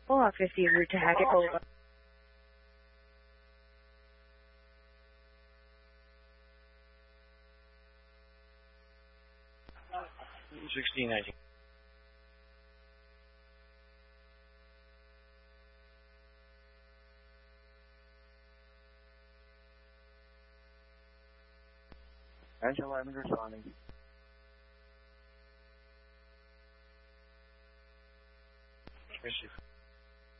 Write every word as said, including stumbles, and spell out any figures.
Bullock fifty, route to Hackett Boulevard. sixteen nineteen. Engine eleven responding. Yes,